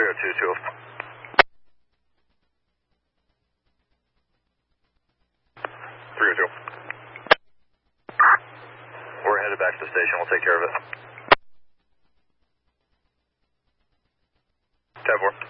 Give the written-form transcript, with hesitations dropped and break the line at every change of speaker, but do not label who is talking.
302. We're headed back to the station. We'll take care of it. 10-4.